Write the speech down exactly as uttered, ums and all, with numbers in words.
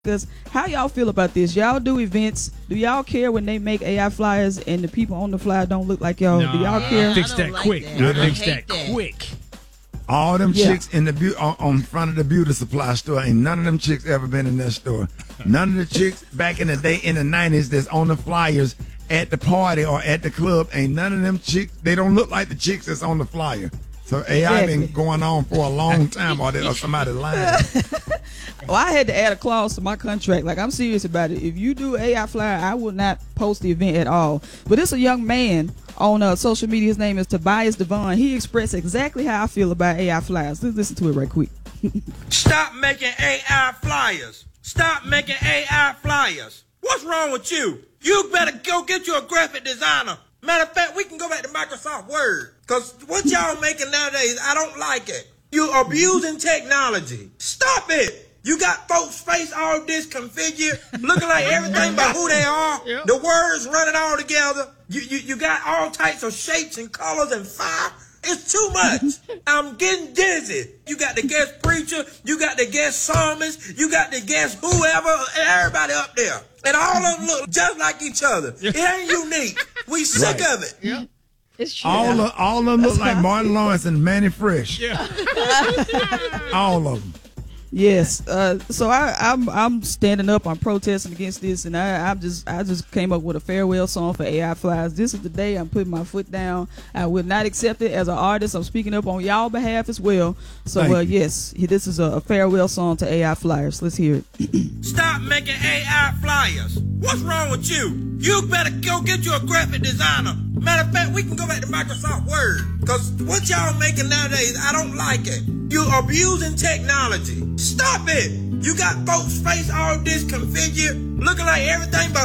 Because how y'all feel about this? Y'all do events. Do y'all care when they make A I flyers and the people on the flyer don't look like y'all? No, do y'all care? I fix that like quick. that. I I fix hate that, that. quick. All them Yeah. chicks in the beau- on, on front of the beauty supply store, ain't none of them chicks ever been in that store. None of the chicks back in the day in the nineties that's on the flyers at the party or at the club, ain't none of them chicks. They don't look like the chicks that's on the flyer. So A I Exactly. been going on for a long time, or, they, or somebody lying. Well, I had to add a clause to my contract. Like, I'm serious about it. If you do A I flyer, I will not post the event at all. But it's a young man on uh, social media. His name is Tobias Devon. He expressed exactly how I feel about A I flyers. Let's listen to it right quick. Stop making A I flyers. Stop making A I flyers. What's wrong with you? You better go get you a graphic designer. Matter of fact, we can go back to Microsoft Word. Because what y'all making nowadays, I don't like it. You abusing technology. Stop it. You got folks' face all disconfigured, looking like everything but who they are. Yep. The words running all together. You, you, you got all types of shapes and colors and fire. It's too much. I'm getting dizzy. You got the guest preacher, you got the guest psalmist, you got the guest whoever, everybody up there. And all of them look just like each other. It ain't unique. We sick Right. of it. Yeah. It's true. All of all of them look like Martin Lawrence and Manny Fresh. Yeah. All of them. Yes. Uh, so I, I'm I'm standing up. I'm protesting against this, and I I'm just I just came up with a farewell song for A I flyers. This is the day I'm putting my foot down. I will not accept it as an artist. I'm speaking up on y'all behalf as well. So Thank uh, you. yes, this is a, a farewell song to A I flyers. Let's hear it. Stop making A I flyers. What's wrong with you? You better go get you a graphic designer. Matter of fact, we can go back to Microsoft Word. Because what y'all making nowadays, I don't like it. You abusing technology. Stop it. You got folks' face all disconfigured, looking like everything but